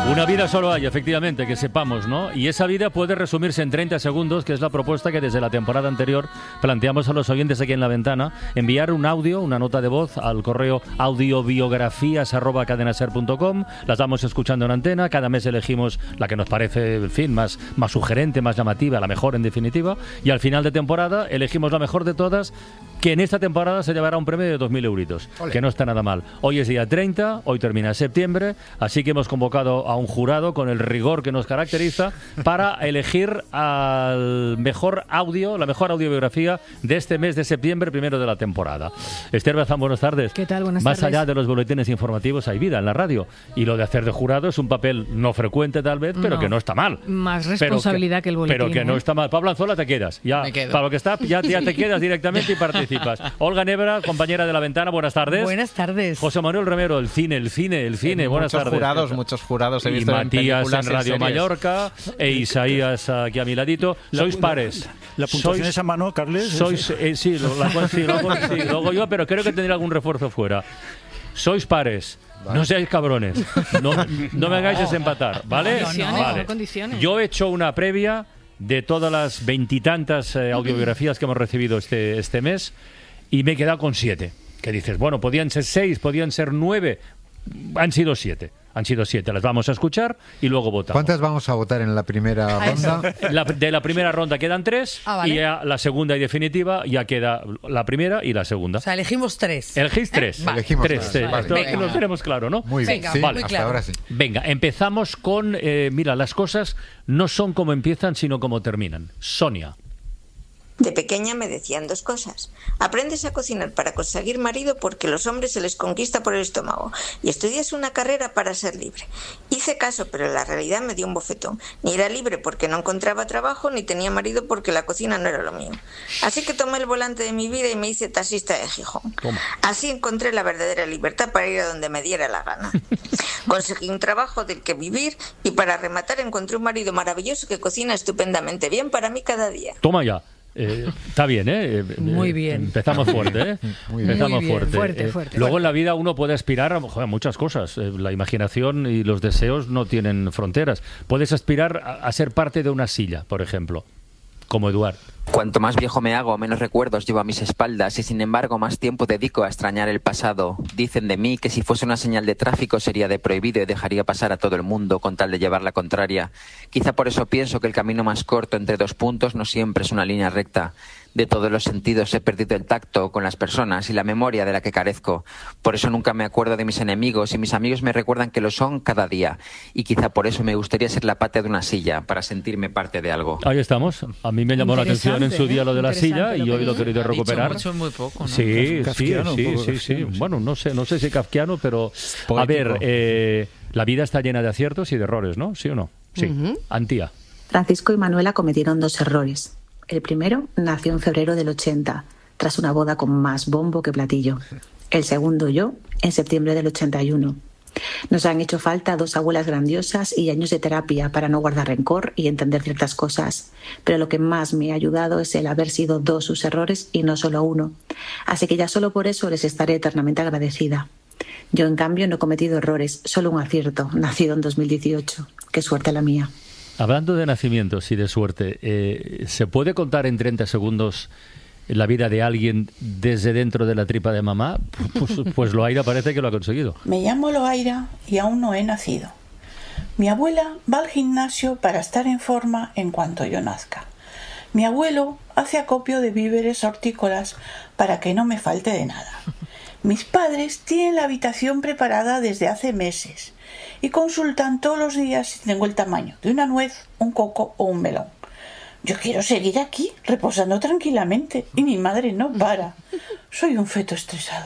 Una vida solo hay, efectivamente, que sepamos, ¿no? Y esa vida puede resumirse en 30 segundos, que es la propuesta que desde la temporada anterior planteamos a los oyentes aquí en La Ventana. Enviar un audio, una nota de voz al correo audiobiografías@cadenaser.com. Las vamos escuchando en antena. Cada mes elegimos la que nos parece, en fin, más sugerente, más llamativa, la mejor en definitiva. Y al final de temporada elegimos la mejor de todas, que en esta temporada se llevará un premio de 2.000 euritos, que no está nada mal. Hoy es día 30, hoy termina septiembre, así que hemos convocado a un jurado con el rigor que nos caracteriza para elegir al mejor audio, la mejor audiobiografía de este mes de septiembre, primero de la temporada. Esther Bazán, buenas tardes. ¿Qué tal? Buenas tardes. Más allá de los boletines informativos hay vida en la radio, y lo de hacer de jurado es un papel no frecuente tal vez, pero que no está mal. Más responsabilidad que el boletín. Pero que no está mal. Pablo Anzola, te quedas. Ya, me quedo. Para lo que está, ya te quedas directamente y participas. Olga Nebra, compañera de La Ventana, buenas tardes. Buenas tardes. José Manuel Romero, el cine, buenas tardes. Muchos jurados he Y visto en Matías películas, en Radio series. Mallorca e Isaías aquí a mi ladito. Sois pares. La puntuación es a mano, Carles. Sois, sí, luego yo, pero creo que tendré algún refuerzo fuera. Sois pares. No seáis cabrones. No me hagáis desempatar, ¿vale? Vale. Condiciones. Yo he hecho una previa de todas las veintitantas audiobiografías que hemos recibido este mes y me he quedado con 7. Que dices, bueno, podían ser 6, podían ser 9, han sido 7. Las vamos a escuchar y luego votamos. ¿Cuántas vamos a votar en la primera ronda? De la primera ronda quedan 3 vale. y ya la segunda y definitiva ya queda la primera y la segunda. O sea, elegimos 3. Elegís 3. Vale. Elegimos 3. tres. Vale. Esto Venga. lo tenemos claro, ¿no? Muy bien, Venga, sí, muy hasta claro. ahora sí. Venga, empezamos con... mira, las cosas no son como empiezan, sino como terminan. Sonia. De pequeña me decían 2 cosas. Aprendes a cocinar para conseguir marido porque los hombres se les conquista por el estómago y estudias una carrera para ser libre. Hice caso, pero la realidad me dio un bofetón. Ni era libre porque no encontraba trabajo, ni tenía marido porque la cocina no era lo mío. Así que tomé el volante de mi vida y me hice taxista de Gijón. Toma. Así encontré la verdadera libertad para ir a donde me diera la gana. Conseguí un trabajo del que vivir y para rematar encontré un marido maravilloso que cocina estupendamente bien para mí cada día. Toma ya. Está bien, ¿eh? Muy bien. Empezamos fuerte, ¿eh? Muy bien. Empezamos Muy bien, fuerte. fuerte. Luego en la vida uno puede aspirar a muchas cosas. La imaginación y los deseos no tienen fronteras. Puedes aspirar a ser parte de una silla, por ejemplo, como Eduard. Cuanto más viejo me hago, menos recuerdos llevo a mis espaldas y sin embargo más tiempo dedico a extrañar el pasado. Dicen de mí que si fuese una señal de tráfico sería de prohibido y dejaría pasar a todo el mundo con tal de llevar la contraria. Quizá por eso pienso que el camino más corto entre 2 puntos no siempre es una línea recta. De todos los sentidos he perdido el tacto con las personas y la memoria de la que carezco. Por eso nunca me acuerdo de mis enemigos y mis amigos me recuerdan que lo son cada día. Y quizá por eso me gustaría ser la pata de una silla, para sentirme parte de algo. Ahí estamos. A mí me llamó la atención en su día lo de la silla y hoy lo he querido recuperar. Mucho, muy poco, ¿no? Sí. Kafkiano. Bueno, no sé si kafkiano, pero Poético. a ver, la vida está llena de aciertos y de errores, ¿no? ¿Sí o no? Sí. Antía. Francisco y Manuela cometieron 2 errores. El primero nació en febrero del 80, tras una boda con más bombo que platillo. El segundo yo, en septiembre del 81. Nos han hecho falta 2 abuelas grandiosas y años de terapia para no guardar rencor y entender ciertas cosas. Pero lo que más me ha ayudado es el haber sido 2 sus errores y no solo 1. Así que ya solo por eso les estaré eternamente agradecida. Yo, en cambio, no he cometido errores, solo un acierto, nacido en 2018. Qué suerte la mía. Hablando de nacimientos y de suerte, ¿se puede contar en 30 segundos la vida de alguien desde dentro de la tripa de mamá? Pues Loaira parece que lo ha conseguido. Me llamo Loaira y aún no he nacido. Mi abuela va al gimnasio para estar en forma en cuanto yo nazca. Mi abuelo hace acopio de víveres hortícolas para que no me falte de nada. Mis padres tienen la habitación preparada desde hace meses y consultan todos los días si tengo el tamaño de una nuez, un coco o un melón. Yo quiero seguir aquí, reposando tranquilamente, y mi madre no para. Soy un feto estresado.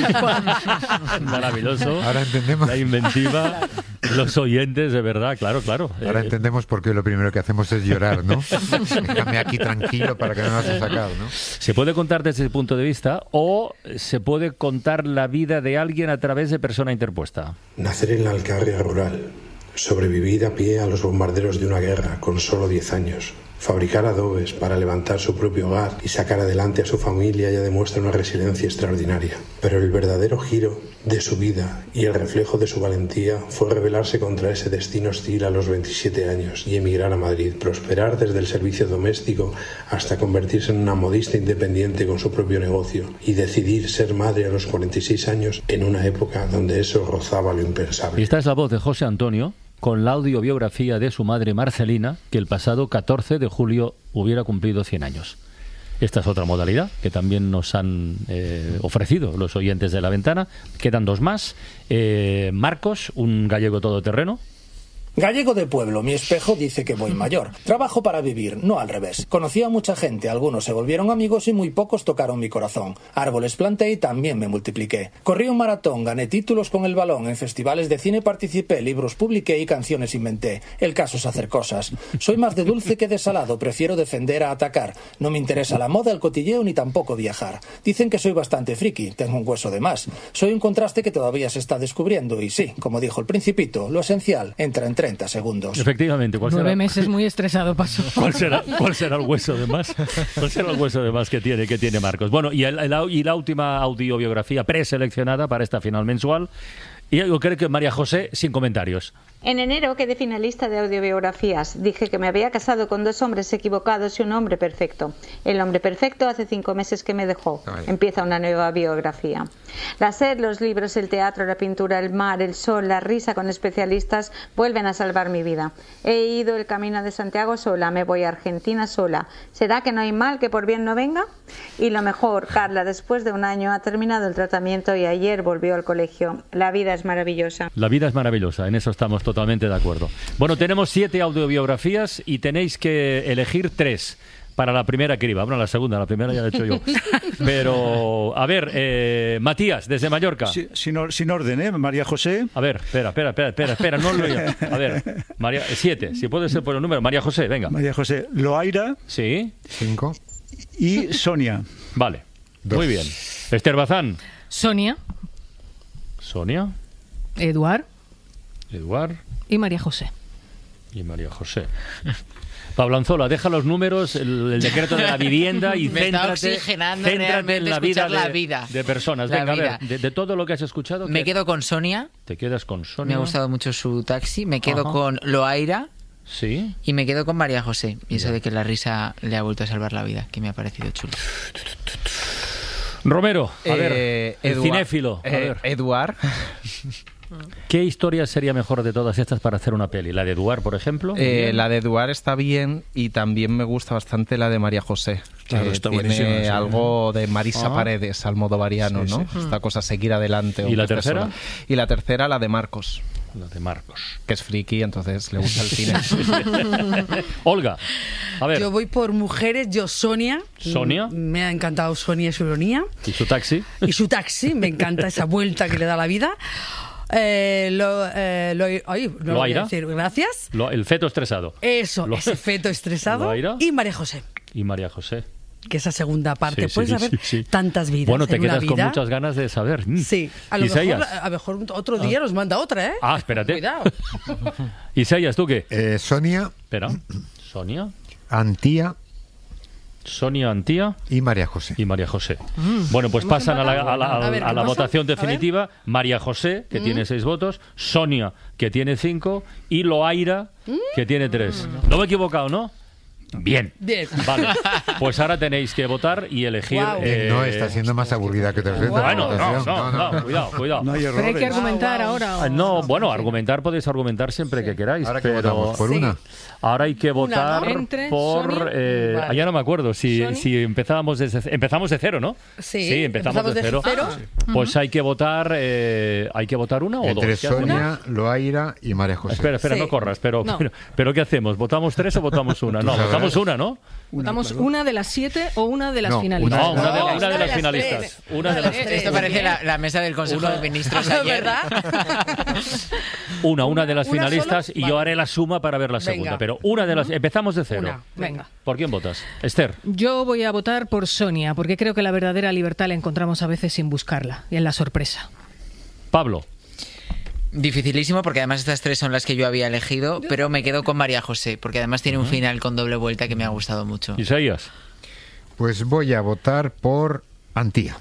Maravilloso. Ahora entendemos. La inventiva, los oyentes, de verdad, claro. Ahora entendemos por qué lo primero que hacemos es llorar, ¿no? Déjame aquí tranquilo para que no nos has sacado, ¿no? Se puede contar desde ese punto de vista o se puede contar la vida de alguien a través de persona interpuesta. Nacer en la Alcarria rural, sobrevivir a pie a los bombarderos de una guerra con solo 10 años, Fabricar adobes para levantar su propio hogar y sacar adelante a su familia ya demuestra una resiliencia extraordinaria. Pero el verdadero giro de su vida y el reflejo de su valentía fue rebelarse contra ese destino hostil a los 27 años y emigrar a Madrid, prosperar desde el servicio doméstico hasta convertirse en una modista independiente con su propio negocio y decidir ser madre a los 46 años en una época donde eso rozaba lo impensable. Y esta es la voz de José Antonio, con la audiobiografía de su madre Marcelina, que el pasado 14 de julio hubiera cumplido 100 años. Esta es otra modalidad que también nos han ofrecido los oyentes de La Ventana. Quedan dos más. Marcos, un gallego todoterreno. Gallego de pueblo, mi espejo dice que voy mayor. Trabajo para vivir, no al revés. Conocí a mucha gente, algunos se volvieron amigos y muy pocos tocaron mi corazón. Árboles planté y también me multipliqué. Corrí un maratón, gané títulos con el balón, en festivales de cine participé, libros publiqué y canciones inventé. El caso es hacer cosas. Soy más de dulce que de salado, prefiero defender a atacar. No me interesa la moda, el cotilleo ni tampoco viajar. Dicen que soy bastante friki, tengo un hueso de más. Soy un contraste que todavía se está descubriendo y sí, como dijo el Principito, lo esencial entra en 30 segundos. Efectivamente. 9 meses muy estresado pasó. ¿Cuál será el hueso de más? ¿Cuál será el hueso de más que tiene Marcos? Bueno, y la última audiobiografía preseleccionada para esta final mensual. Y yo creo que María José, sin comentarios. En enero quedé finalista de audiobiografías. Dije que me había casado con 2 hombres equivocados y un hombre perfecto. El hombre perfecto hace 5 meses que me dejó. Empieza una nueva biografía. La sed, los libros, el teatro, la pintura, el mar, el sol, la risa con especialistas vuelven a salvar mi vida. He ido el camino de Santiago sola, me voy a Argentina sola. ¿Será que no hay mal que por bien no venga? Y lo mejor, Carla, después de un año ha terminado el tratamiento y ayer volvió al colegio. La vida es maravillosa. La vida es maravillosa, en eso estamos totalmente de acuerdo. Bueno, tenemos 7 audiobiografías y tenéis que elegir 3 para la primera criba. Bueno, la segunda, la primera ya la he hecho yo. Pero, a ver, Matías, desde Mallorca. Sí, sin orden, ¿eh? María José. A ver, espera, no lo oiga. A ver, 7, si puede ser por el número. María José, venga. María José, Loaira. Sí. 5. Y Sonia. Vale, 2. Muy bien. Esther Bazán. Sonia. Eduard. Y María José. Pablo Anzola, deja los números, el decreto de la vivienda y céntrate en la vida de personas. Venga, a ver, de todo lo que has escuchado. Me quedo con Sonia. ¿Te quedas con Sonia? Me ha gustado mucho su taxi. Me quedo con Loaira. Sí. Y me quedo con María José. Y eso de que la risa le ha vuelto a salvar la vida, que me ha parecido chulo. Romero, a ver, el cinéfilo. A ver. Eduard. ¿Qué historia sería mejor de todas estas para hacer una peli? ¿La de Eduard, por ejemplo? La de Eduard está bien y también me gusta bastante la de María José. Claro, está tiene algo de Marisa Paredes, almodovariano, ¿no? Sí. Esta cosa, seguir adelante. ¿Y la tercera? Y la tercera, la de Marcos. La de Marcos. Que es friki, entonces le gusta el cine. Olga, a ver. Yo voy por mujeres, Sonia. Me ha encantado Sonia y su ironía. ¿Y su taxi? Me encanta esa vuelta que le da la vida. Loaira. Gracias. El feto estresado. Eso, ese feto estresado. Loaira. Y María José. Que esa segunda parte, puedes saber tantas vidas. Bueno, te en quedas una con vida. muchas ganas de saber. Sí, a lo mejor otro día nos manda otra, ¿eh? Espérate. Cuidado. Isaías, ¿tú qué? Sonia. Espera. Sonia. Antía. Y María José. Bueno, pues pasan a la ¿qué votación pasa? definitiva. María José, que tiene 6 votos. Sonia, que tiene 5. Y Loaira, que tiene 3. No me he equivocado, ¿no? Bien. Vale. Pues ahora tenéis que votar y elegir. No, está siendo más aburrida que otras veces. Bueno, no, cuidado. No hay errores. Pero hay que argumentar ahora. No, bueno, argumentar podéis argumentar siempre que queráis. Ahora que pero votamos por una. Ahora hay que votar por. Sonia, ya no me acuerdo si empezamos de cero, ¿no? Sí, empezamos de cero. Pues hay que votar. ¿Hay que votar una o Entre dos? Sonia, Loaira y María José. Espera, no corras. Pero ¿qué hacemos? ¿Votamos 3 o votamos una? No, votamos una, ¿no? ¿Votamos una de las 7 o una de las finalistas? No, una de las finalistas. Una de las Esto parece la mesa del Consejo de Ministros ayer. Una de las finalistas y yo haré la suma para ver la segunda. Pero una de las... Empezamos de cero. Venga. ¿Por quién votas? Esther. Yo voy a votar por Sonia, porque creo que la verdadera libertad la encontramos a veces sin buscarla, y en la sorpresa. Pablo. Dificilísimo, porque además estas 3 son las que yo había elegido, pero me quedo con María José, porque además tiene un final con doble vuelta que me ha gustado mucho. Isaías. Pues voy a votar por Antía.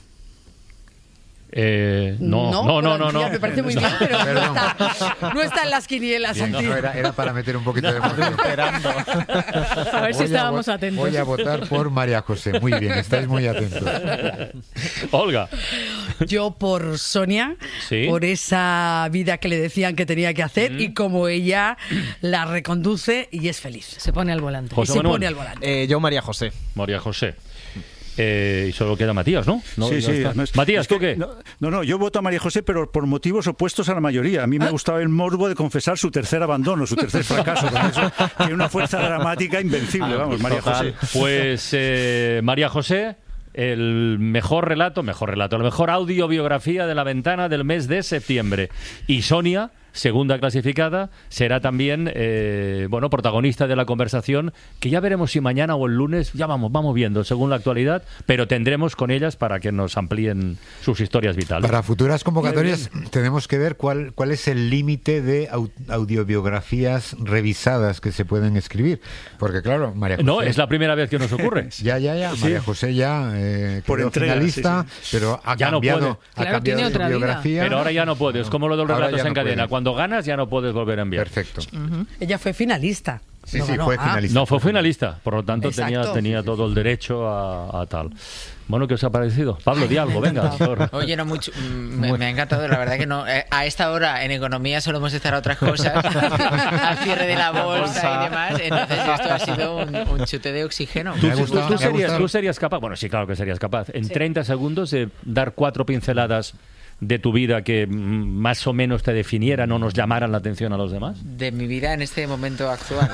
No. Me parece muy bien, pero no está en las quinielas. Bien, era para meter un poquito de emoción. A ver si estábamos atentos. Voy a votar por María José. Muy bien, estáis muy atentos. Olga. Yo por Sonia, ¿Sí? por esa vida que le decían que tenía que hacer y como ella la reconduce y es feliz. Se pone al volante. José Manuel. Pone al volante. Yo María José. María José. Y solo queda Matías, ¿no? Sí. Matías, ¿tú qué? No, yo voto a María José, pero por motivos opuestos a la mayoría. A mí me gustaba el morbo de confesar su tercer abandono, su tercer fracaso. Con eso tiene una fuerza dramática invencible, vamos, María José. Pues María José, el mejor relato, la mejor audiobiografía de La Ventana del mes de septiembre. Y Sonia, segunda clasificada, será también protagonista de la conversación, que ya veremos si mañana o el lunes, ya vamos viendo según la actualidad, pero tendremos con ellas para que nos amplíen sus historias vitales. Para futuras convocatorias tenemos que ver cuál es el límite de audiobiografías revisadas que se pueden escribir, porque claro, María José... No, es la primera vez que nos ocurre. Ya, Sí. María José ya por entrega, finalista, pero ha ya cambiado, tiene otra biografía. Pero ahora ya no puedes, como lo de los Ahora relatos ya en no cadena. puede. Cuando ganas ya no puedes volver a enviar. Perfecto. Ella fue finalista. Sí, No sí, ganó. fue finalista. No, fue finalista, por lo tanto Exacto. tenía todo el derecho a tal. Bueno, ¿qué os ha parecido? Pablo, di algo, venga. Oye, no mucho. Me ha encantado, la verdad que no. A esta hora en economía solemos estar a otras cosas, al cierre de la bolsa y demás. Entonces esto ha sido un chute de oxígeno. ¿Tú serías capaz? Bueno, sí, claro que serías capaz. En 30 segundos de dar 4 pinceladas de tu vida que más o menos te definieran o nos llamaran la atención a los demás. De mi vida en este momento actual.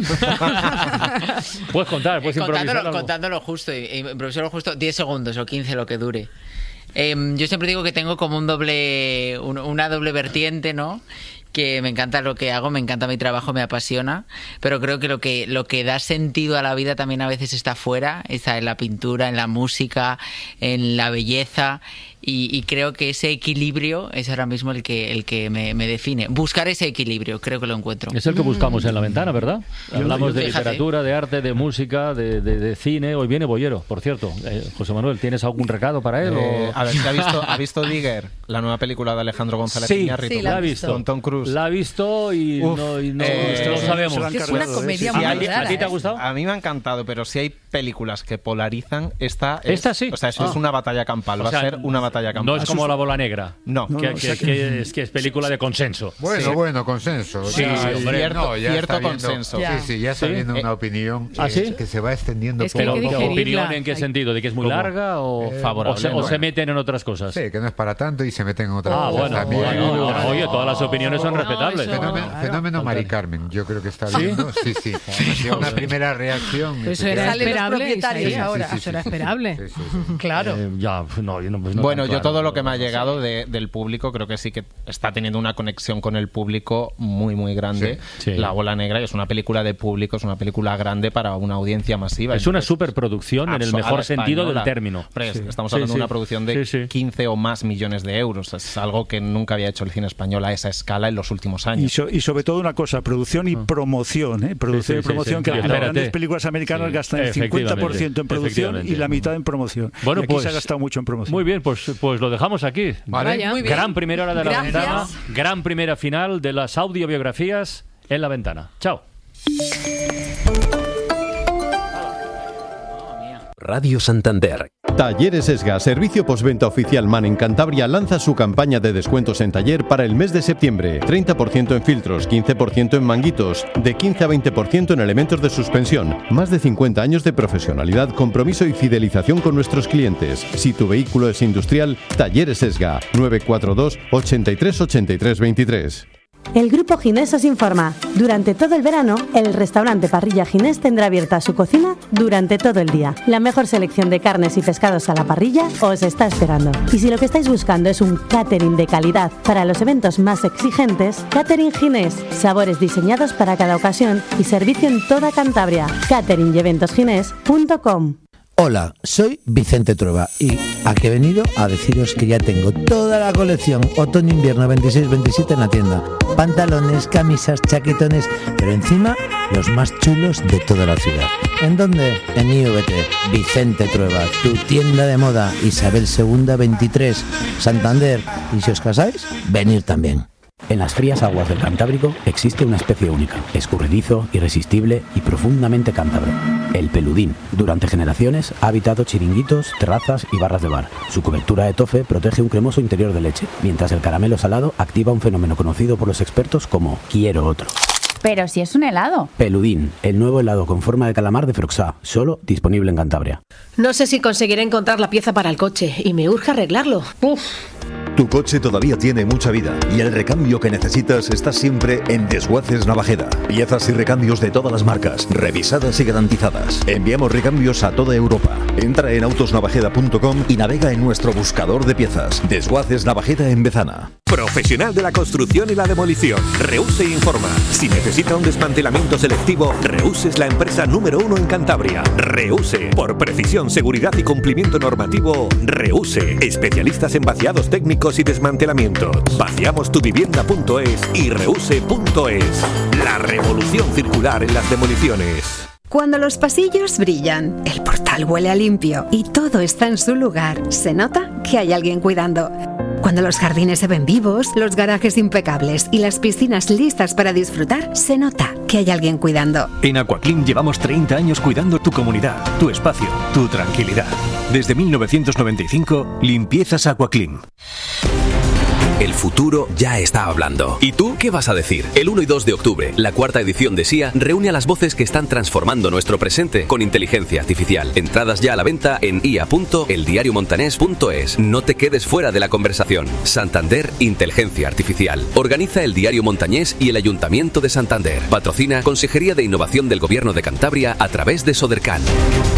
Puedes contar, puedes improvisar algo. Contándolo justo, improvisarlo justo 10 segundos o 15, lo que dure. Yo siempre digo que tengo como una doble vertiente, ¿no? Que me encanta lo que hago, me encanta mi trabajo, me apasiona, pero creo que lo que da sentido a la vida también a veces está fuera, está en la pintura, en la música, en la belleza, y creo que ese equilibrio es ahora mismo el que me define. Buscar ese equilibrio, creo que lo encuentro. Es el que buscamos en La Ventana, ¿verdad? Hablamos de Fíjate. literatura, de arte, de música, de cine. Hoy viene Bollero, por cierto. José Manuel, ¿tienes algún recado para él? A ver, ¿ha visto Digger, la nueva película de Alejandro González Iñárritu? Sí, la ha visto. Con Tom Cruise. La ha visto y no sabemos. Es una comedia muy rara. ¿A ti te ha gustado? A mí me ha encantado, pero si hay películas que polarizan, esta sí. O sea, eso es una batalla campal. Va a ser una batalla campal. No es como La Bola Negra. No. Que es película de consenso. Bueno, consenso. Sí, hombre, cierto consenso. Ya está viendo una opinión que se va extendiendo Es que poco a hay que poco. digerirla. ¿Opinión en qué sentido? ¿De que es muy larga o favorable, o se meten en otras cosas? Sí, que no es para tanto y se meten en otras cosas Bueno, también. oye, todas las opiniones son respetables. Fenómeno Mari Carmen, yo creo que está viendo. Sí. Una primera reacción. Pero eso era Salen los esperable. propietarios Isaías. ahora. Eso era esperable. Sí. Claro. Bueno, yo todo lo que me ha llegado del público, creo que sí que está teniendo una conexión con el público muy, muy grande. Sí. La Bola Negra es una película de público, es una película grande para una audiencia masiva. Es una superproducción en el mejor sentido del término. Estamos hablando de una producción de 15 o más millones de euros. Es algo que nunca había hecho el cine español a esa escala en los últimos años. Y sobre todo una cosa, producción y promoción. Producción y promoción, que las grandes películas americanas gastan el 50% en producción y la mitad en promoción. Bueno, y aquí pues se ha gastado mucho en promoción. Muy bien, pues lo dejamos aquí. Vale. Muy bien. Gran primera hora de La Gracias. Ventana, gran primera final de las audiobiografías en La Ventana. Chao. Radio Santander. Talleres Esga, servicio postventa oficial MAN en Cantabria, lanza su campaña de descuentos en taller para el mes de septiembre. 30% en filtros, 15% en manguitos, de 15 a 20% en elementos de suspensión. Más de 50 años de profesionalidad, compromiso y fidelización con nuestros clientes. Si tu vehículo es industrial, Talleres Esga, 942 83 83 23. El Grupo Ginés os informa. Durante todo el verano, el restaurante Parrilla Ginés tendrá abierta su cocina durante todo el día. La mejor selección de carnes y pescados a la parrilla os está esperando. Y si lo que estáis buscando es un catering de calidad para los eventos más exigentes, Catering Ginés. Sabores diseñados para cada ocasión y servicio en toda Cantabria. cateringeventosginés.com. Hola, soy Vicente Trueba y aquí he venido a deciros que ya tengo toda la colección otoño-invierno 26-27 en la tienda. Pantalones, camisas, chaquetones, pero encima los más chulos de toda la ciudad. ¿En dónde? En IVT, Vicente Trueba, tu tienda de moda, Isabel II 23, Santander. Y si os casáis, venir también. En las frías aguas del Cantábrico existe una especie única, escurridizo, irresistible y profundamente cántabro. El peludín. Durante generaciones ha habitado chiringuitos, terrazas y barras de bar. Su cobertura de tofe protege un cremoso interior de leche, mientras el caramelo salado activa un fenómeno conocido por los expertos como quiero otro. Pero si es un helado. Peludín, el nuevo helado con forma de calamar de Froxá, solo disponible en Cantabria. No sé si conseguiré encontrar la pieza para el coche y me urge arreglarlo. Uf. Tu coche todavía tiene mucha vida y el recambio que necesitas está siempre en Desguaces Navajeda. Piezas y recambios de todas las marcas, revisadas y garantizadas. Enviamos recambios a toda Europa. Entra en autosnavajeda.com y navega en nuestro buscador de piezas. Desguaces Navajeda en Bezana. Profesional de la construcción y la demolición. Reuse informa. Si necesita un desmantelamiento selectivo, Reuse es la empresa número 1 en Cantabria. Reuse. Por precisión, seguridad y cumplimiento normativo, Reuse. Especialistas en vaciados técnicos y desmantelamientos. Vaciamostuvivienda.es y reuse.es. La revolución circular en las demoliciones. Cuando los pasillos brillan, el portal huele a limpio y todo está en su lugar, se nota que hay alguien cuidando. Cuando los jardines se ven vivos, los garajes impecables y las piscinas listas para disfrutar, se nota que hay alguien cuidando. En Aquaclean llevamos 30 años cuidando tu comunidad, tu espacio, tu tranquilidad. Desde 1995, limpiezas Aquaclean. El futuro ya está hablando. ¿Y tú qué vas a decir? El 1 y 2 de octubre, la cuarta edición de SIA reúne a las voces que están transformando nuestro presente con inteligencia artificial. Entradas ya a la venta en ia.eldiariomontanés.es. No te quedes fuera de la conversación. Santander Inteligencia Artificial. Organiza el Diario Montañés y el Ayuntamiento de Santander. Patrocina Consejería de Innovación del Gobierno de Cantabria a través de Sodercan.